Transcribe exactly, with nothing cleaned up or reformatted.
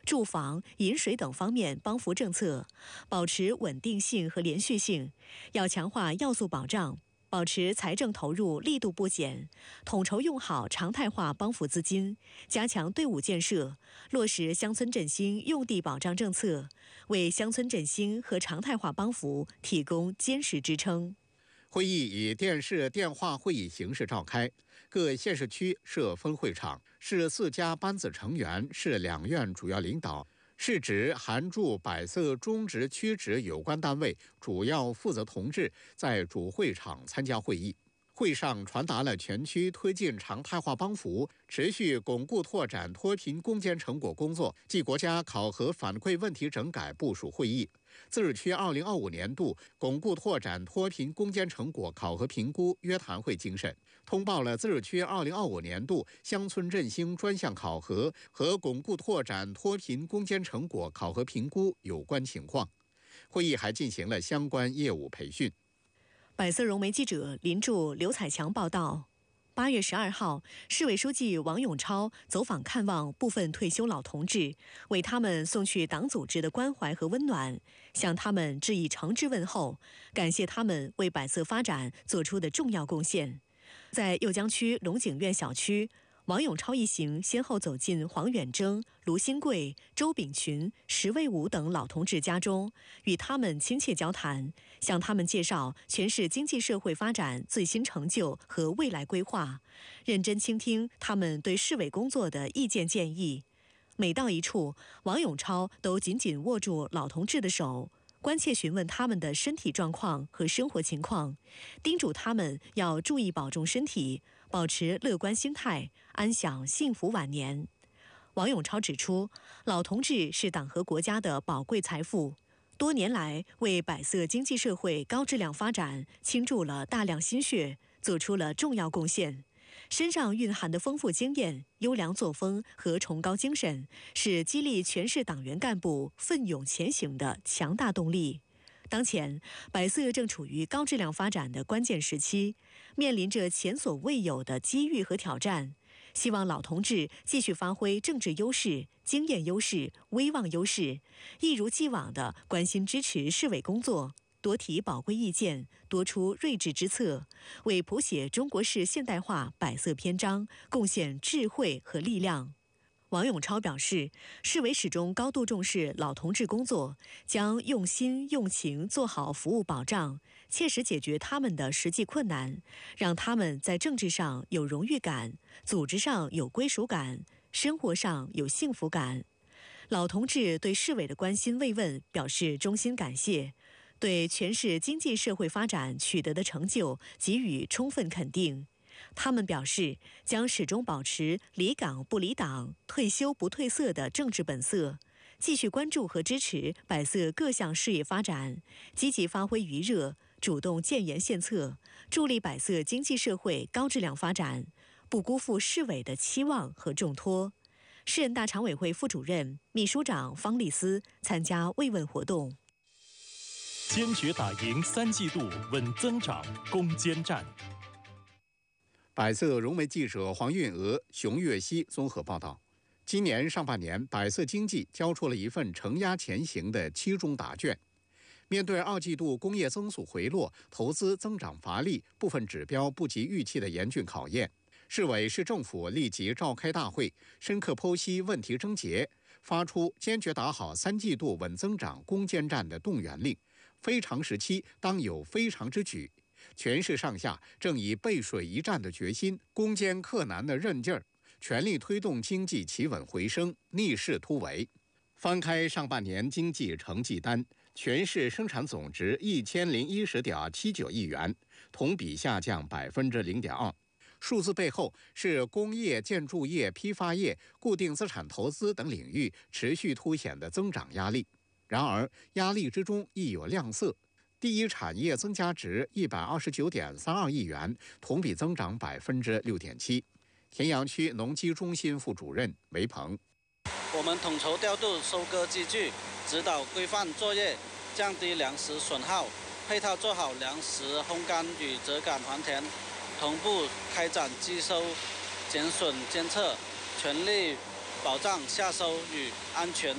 住房、饮水等方面帮扶政策，保持稳定性和连续性，要强化要素保障，保持财政投入力度不减，统筹用好常态化帮扶资金，加强队伍建设，落实乡村振兴用地保障政策，为乡村振兴和常态化帮扶提供坚实支撑。 会议以电视电话会议形式召开，各县市区设分会场，市四家班子成员是两院主要领导，市直、函驻、百色、中直、区直有关单位主要负责同志在主会场参加会议。会上传达了全区推进常态化帮扶、持续巩固拓展脱贫攻坚成果工作暨国家考核反馈问题整改部署会议，自治区二零二五年度巩固拓展脱贫攻坚成果考核评估约谈会精神，通报了自治区二零二五年度乡村振兴专项考核和巩固拓展脱贫攻坚成果考核评估有关情况。会议还进行了相关业务培训。 百色融媒记者林柱、刘彩强报道，八月十二号，市委书记王永超走访看望部分退休老同志，为他们送去党组织的关怀和温暖，向他们致以诚挚问候，感谢他们为百色发展做出的重要贡献。在酉江区龙井苑小区，王永超一行先后走进黄远征、卢新贵、周炳群、石卫武等老同志家中，与他们亲切交谈，向他们介绍全市经济社会发展最新成就和未来规划，认真倾听他们对市委工作的意见建议。每到一处，王永超都紧紧握住老同志的手，关切询问他们的身体状况和生活情况，叮嘱他们要注意保重身体，保持乐观心态，安享幸福晚年。王永超指出，老同志是党和国家的宝贵财富，多年来为百色经济社会高质量发展倾注了大量心血，做出了重要贡献。身上蕴含的丰富经验、优良作风和崇高精神，是激励全市党员干部奋勇前行的强大动力。当前，百色正处于高质量发展的关键时期，面临着前所未有的机遇和挑战。希望老同志继续发挥政治优势、经验优势、威望优势，一如既往地关心支持市委工作，多提宝贵意见，多出睿智之策，为谱写中国式现代化百色篇章贡献智慧和力量。王永超表示，市委始终高度重视老同志工作，将用心用情做好服务保障，切实解决他们的实际困难，让他们在政治上有荣誉感，组织上有归属感，生活上有幸福感。老同志对市委的关心慰问表示衷心感谢，对全市经济社会发展取得的成就给予充分肯定。他们表示，将始终保持离岗不离党、退休不褪色的政治本色，继续关注和支持百色各项事业发展，积极发挥余热，主动建言献策，助力百色经济社会高质量发展，不辜负市委的期望和重托。市人大常委会副主任、秘书长方丽斯参加慰问活动。 坚决打赢三季度稳增长攻坚战。 百色融媒记者黄韵娥、熊月熙综合报道，今年上半年，百色经济交出了一份承压前行的期中答卷。面对二季度工业增速回落、投资增长乏力、部分指标不及预期的严峻考验，市委市政府立即召开大会，深刻剖析问题症结，发出坚决打好三季度稳增长攻坚战的动员令。非常时期当有非常之举，全市上下正以背水一战的决心、攻坚克难的韧劲儿，全力推动经济企稳回升，逆势突围。翻开上半年经济成绩单，全市生产总值一千零一十点七九亿元，同比下降百分之零点二。数字背后是工业、建筑业、批发业、固定资产投资等领域持续凸显的增长压力。然而，压力之中亦有亮色。第一产业增加值一百二十九点三二亿元，同比增长百分之六点七。田阳区农机中心副主任韦鹏， 我们统筹调度收割机具，指导规范作业，降低粮食损耗，配套做好粮食烘干与折杆还田，同步开展机收、减损监测，全力保障下收与安全